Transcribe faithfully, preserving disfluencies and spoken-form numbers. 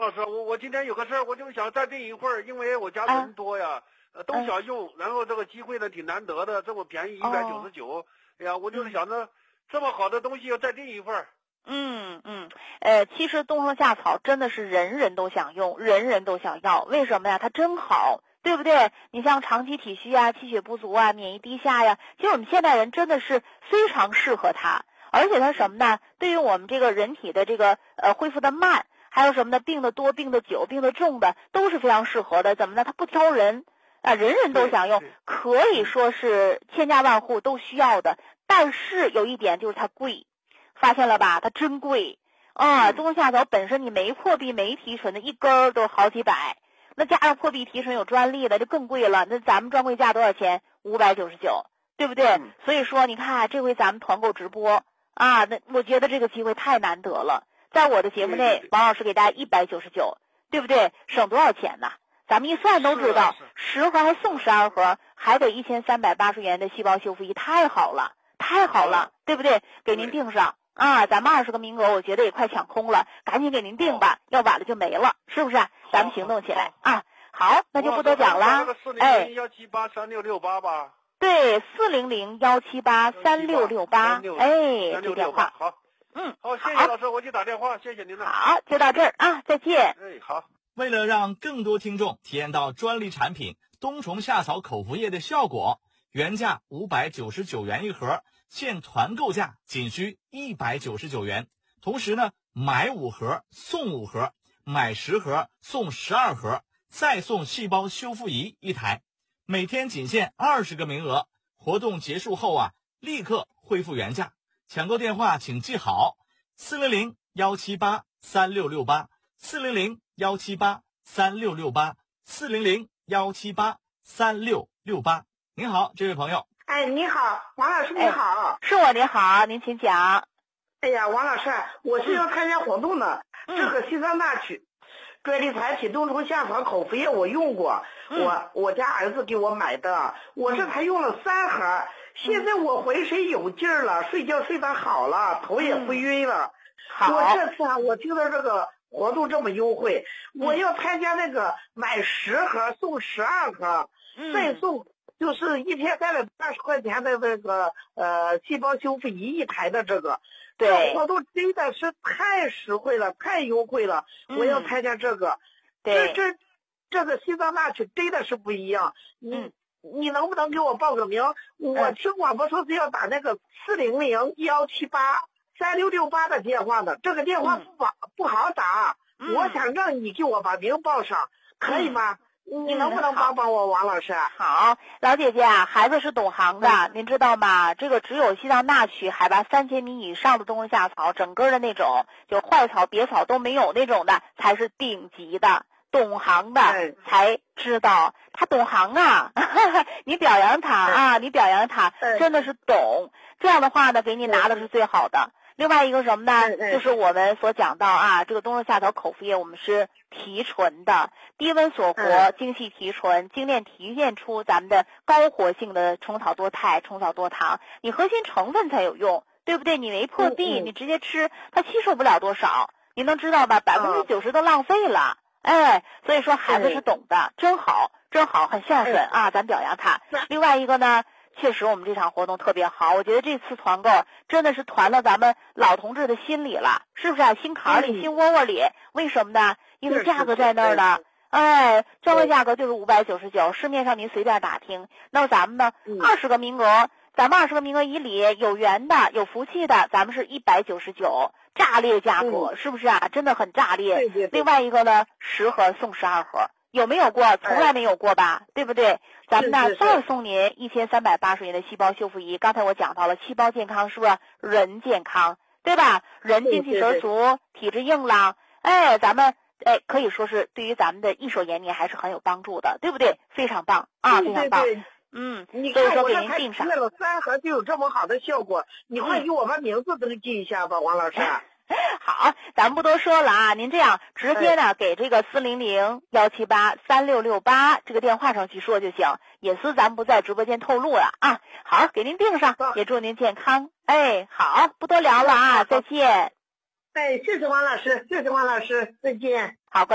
老师，我我今天有个事儿，我就想再订一会儿，因为我家人多呀，呃，都想用，然后这个机会呢挺难得的，这么便宜一百九十九，哎呀，我就是想着这么好的东西要再订一份儿。 嗯嗯，呃，其实冬虫夏草真的是人人都想用，人人都想要，为什么呀？它真好，对不对？你像长期体虚啊、气血不足啊、免疫低下呀，其实我们现代人真的是非常适合它，而且它什么呢？对于我们这个人体的这个呃恢复的慢，还有什么呢？病的多、病的久、病的重的都是非常适合的。怎么呢？它不挑人啊，人人都想用，可以说是千家万户都需要的。但是有一点就是它贵。发现了吧？它真贵啊！冬虫夏草本身你没破壁没提纯的，一根儿都好几百，那加上破壁提纯有专利的就更贵了。那咱们专柜价多少钱？五百九十九，对不对？ 嗯、 所以说你看这回咱们团购直播啊，那我觉得这个机会太难得了。在我的节目内，王老师给大家一百九十九，对不对？省多少钱呢？咱们一算都知道，十盒还送十二盒，还给一千三百八十元的细胞修复仪，太好了，太好了，对不对？给您订上。啊，咱们二十个名额，我觉得也快抢空了，赶紧给您订吧，要晚了就没了，是不是？咱们行动起来啊！好，那就不多讲了。 哎，幺七八三六六八吧。 对，四零零幺七八三六六八。哎，这电话。 好， 嗯， 好，谢谢老师，我去打电话，谢谢您了。 好，就到这儿啊，再见。 哎，好。 为了让更多听众体验到专利产品冬虫夏草口服液的效果，原价五百九十九元一盒。现团购价仅需一百九十九元，同时呢，买五盒送五盒，买十盒送十二盒，再送细胞修复仪一台，每天仅限二十个名额。活动结束后啊，立刻恢复原价。抢购电话请记好：四零零幺七八三六六八，四零零幺七八三六六八，四零零幺七八三六六八。您好，这位朋友。 哎，你好，王老师，你好， 哎、是我，您好，您请讲。 哎呀，王老师，我是要参加活动的，嗯、这个西藏大曲专利产品冬虫夏草口服液我用过，嗯、我我家儿子给我买的，我这才用了三盒，嗯、现在我浑身有劲儿了，睡觉睡得好了，头也不晕了。 嗯、 我这次啊，我听到这个活动这么优惠，嗯、我要参加那个买十盒送十二盒，嗯、再送。就是一千三百八十块钱的那个呃细胞修复仪一台的这个， 对， 这活动真的是太实惠了，太优惠了， 嗯、 我要参加这个。 对， 这这这个西藏大曲真的是不一样。你、嗯、你能不能给我报个名？我听广播说是要打那个四零零幺七八三六六八的电话的，这个电话不好、嗯、不好打， 嗯、 我想让你给我把名报上，可以吗？ 嗯你能不能帮帮我，王老师？ 好，老姐姐啊，孩子是懂行的，嗯、您知道吗？这个只有西藏大曲海拔三千米以上的冬虫夏草，整个的那种，就坏草、别草都没有那种的，才是顶级的。懂行的才知道，他懂行啊！你表扬他啊，你表扬他，真的是懂。这样的话呢，给你拿的是最好的。另外一个什么呢？就是我们所讲到啊，这个冬虫夏草口服液，我们是提纯的，低温锁活，精细提纯，精炼提炼出咱们的高活性的虫草多肽、虫草多糖，你核心成分才有用，对不对？你没破壁，你直接吃，它吸收不了多少，你能知道吧？百分之九十都浪费了。哎，所以说孩子是懂的，真好，真好，很孝顺啊，咱表扬他。另外一个呢，确实我们这场活动特别好，我觉得这次团购真的是团到咱们老同志的心里了，是不是啊？心坎里、心窝窝里。为什么呢？因为价格在那儿呢。哎，专柜价格就是五百九十九，市面上您随便打听。那么咱们呢，二十个名额，咱们二十个名额以里有缘的、有福气的，咱们是一百九十九。炸裂价格、嗯、是不是啊？真的很炸裂。 对对对。 另外一个呢，十盒送十二盒，有没有过？从来没有过吧，哎、对不对？咱们呢再送您一千三百八十元的细胞修复仪。刚才我讲到了，细胞健康是不是人健康，对吧？人精气神足， 对对对体质硬朗，哎，咱们哎可以说是对于咱们的益寿延年还是很有帮助的，对不对？非常棒啊， 对对对非常棒。嗯， 你看我这才订吃了三盒就有这么好的效果，你快给我把名字登记一下吧，王老师。 好，咱们不多说了啊，您这样直接呢、哎、给这个四零零幺七八三六六八这个电话上去说就行，隐私咱们不在直播间透露了啊。好，给您订上，也祝您健康。哎，好，不多聊了啊，再见。 哎，谢谢王老师，谢谢王老师，再见。 好。